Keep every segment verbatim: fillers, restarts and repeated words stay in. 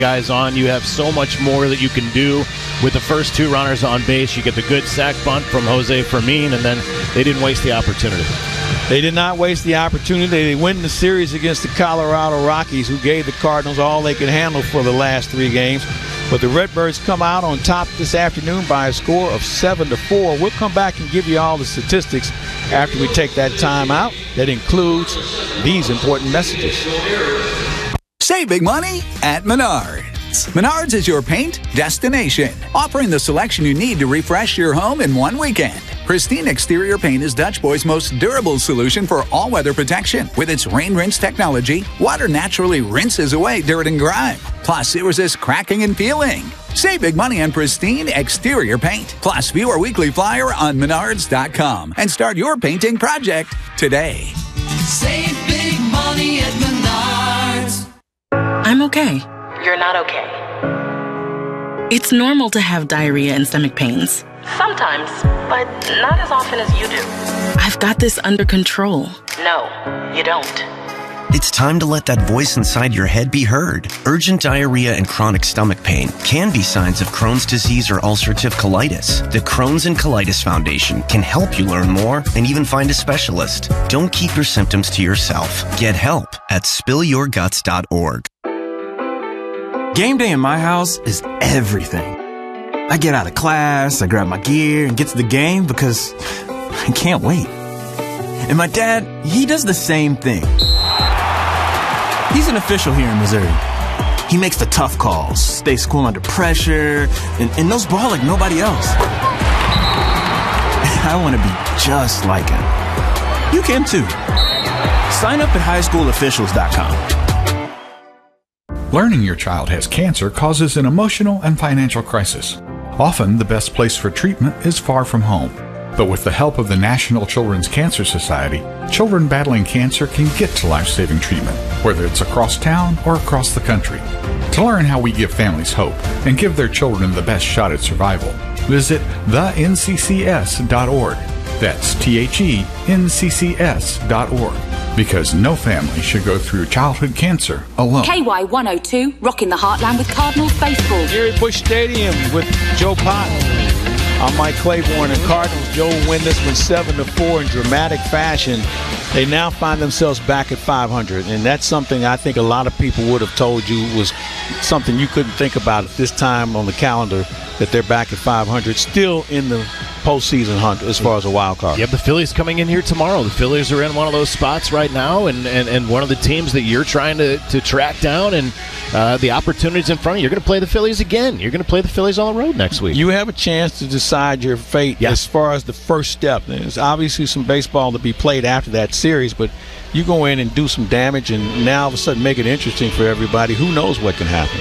guys on. You have so much more that you can do with the first two runners on base. You get the good sac bunt from Jose Fermin, and then they didn't waste the opportunity. They did not waste the opportunity. They win the series against the Colorado Rockies, who gave the Cardinals all they could handle for the last three games. But the Redbirds come out on top this afternoon by a score of seven to four. We'll come back and give you all the statistics after we take that time out. That includes these important messages. Save big money at Menards. Menards is your paint destination, offering the selection you need to refresh your home in one weekend. Pristine Exterior Paint is Dutch Boy's most durable solution for all-weather protection. With its rain rinse technology, water naturally rinses away dirt and grime. Plus, it resists cracking and peeling. Save big money on Pristine Exterior Paint. Plus, view our weekly flyer on menards dot com and start your painting project today. Save big money at Menards. I'm okay. You're not okay. It's normal to have diarrhea and stomach pains. Sometimes, but not as often as you do. I've got this under control. No, you don't. It's time to let that voice inside your head be heard. Urgent diarrhea and chronic stomach pain can be signs of Crohn's disease or ulcerative colitis. The Crohn's and Colitis Foundation can help you learn more and even find a specialist. Don't keep your symptoms to yourself. Get help at spill your guts dot org. Game day in my house is everything. I get out of class, I grab my gear, and get to the game because I can't wait. And my dad, he does the same thing. He's an official here in Missouri. He makes the tough calls, stays cool under pressure, and, and knows ball like nobody else. I want to be just like him. You can too. Sign up at high school officials dot com. Learning your child has cancer causes an emotional and financial crisis. Often, the best place for treatment is far from home. But with the help of the National Children's Cancer Society, children battling cancer can get to life-saving treatment, whether it's across town or across the country. To learn how we give families hope and give their children the best shot at survival, visit the N C C S dot org. That's T H E N C C S dot org. Because no family should go through childhood cancer alone. K Y one oh two, rocking the heartland with Cardinals baseball. Here at Busch Stadium with Joe Pott. I'm Mike Claiborne, and Cardinals. Joe win this one seven to four in dramatic fashion. They now find themselves back at five hundred, and that's something I think a lot of people would have told you was something you couldn't think about at this time on the calendar, that they're back at five hundred, still in the postseason hunt as far as a wild card. You have the Phillies coming in here tomorrow. The Phillies are in one of those spots right now, and, and, and one of the teams that you're trying to, to track down, and uh, the opportunities in front of you. You're going to play the Phillies again. You're going to play the Phillies on the road next week. You have a chance to decide your fate yeah. as far as the first step. There's obviously some baseball to be played after that series, but you go in and do some damage, and now all of a sudden make it interesting for everybody. Who knows what can happen?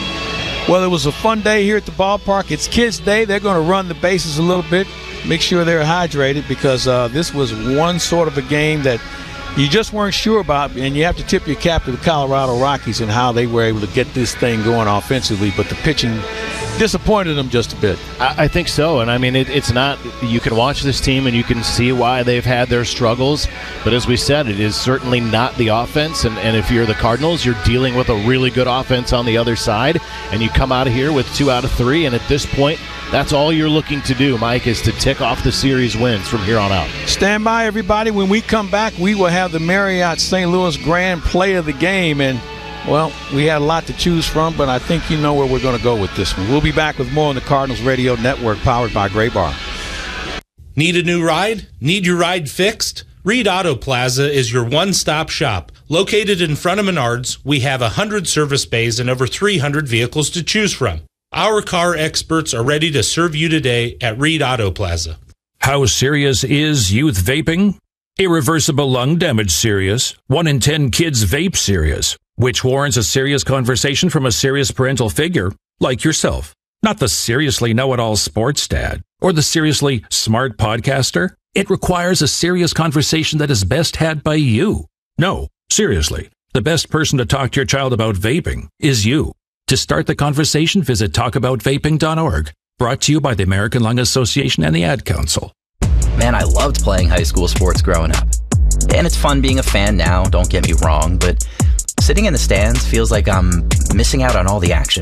Well, it was a fun day here at the ballpark. It's Kids Day. They're going to run the bases a little bit, make sure they're hydrated, because uh, this was one sort of a game that you just weren't sure about, and you have to tip your cap to the Colorado Rockies and how they were able to get this thing going offensively, but the pitching disappointed them just a bit. I, I think so, and I mean, it, it's not, you can watch this team and you can see why they've had their struggles, but as we said, it is certainly not the offense, and, and if you're the Cardinals, you're dealing with a really good offense on the other side, and you come out of here with two out of three, and at this point, that's all you're looking to do, Mike, is to tick off the series wins from here on out. Stand by, everybody. When we come back, we will have the Marriott Saint Louis Grand Play of the Game, and well, we had a lot to choose from, but I think you know where we're going to go with this one. We'll be back with more on the Cardinals Radio Network, powered by Gray Bar. Need a new ride? Need your ride fixed? Reed Auto Plaza is your one-stop shop. Located in front of Menards, we have one hundred service bays and over three hundred vehicles to choose from. Our car experts are ready to serve you today at Reed Auto Plaza. How serious is youth vaping? Irreversible lung damage serious. One in ten kids vape serious, which warrants a serious conversation from a serious parental figure like yourself. Not the seriously know-it-all sports dad or the seriously smart podcaster. It requires a serious conversation that is best had by you. No, seriously, the best person to talk to your child about vaping is you. To start the conversation, visit talk about vaping dot org. Brought to you by the American Lung Association and the Ad Council. Man, I loved playing high school sports growing up. And it's fun being a fan now, don't get me wrong, but Sitting in the stands feels like I'm missing out on all the action.